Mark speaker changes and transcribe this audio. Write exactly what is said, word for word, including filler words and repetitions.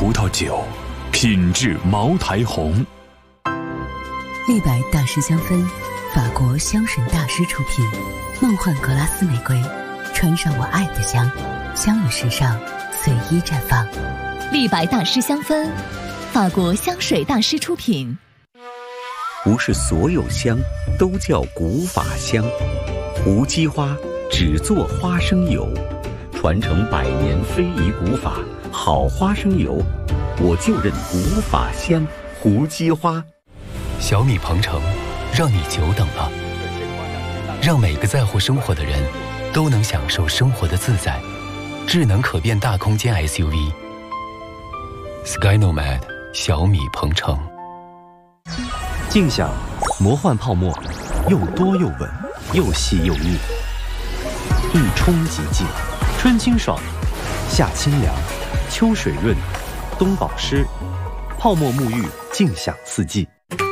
Speaker 1: 葡萄酒，品质茅台红。
Speaker 2: 立白大师香氛，法国香水大师出品，梦幻格拉斯玫瑰，穿上我爱的香，香与时尚随意绽放。
Speaker 3: 立白大师香氛，法国香水大师出品。
Speaker 4: 不是所有香都叫古法香，无机花只做花生油，传承百年非遗古法，好花生油，我就认古法香胡姬花。
Speaker 5: 小米鹏程，让你久等了，让每个在乎生活的人都能享受生活的自在。智能可变大空间 S U V Sky Nomad 小米鹏程。
Speaker 6: 静享魔幻泡沫，又多又稳，又细又密，一冲即净，春清爽，夏清凉，秋水润，冬保湿，泡沫沐浴，静享四季。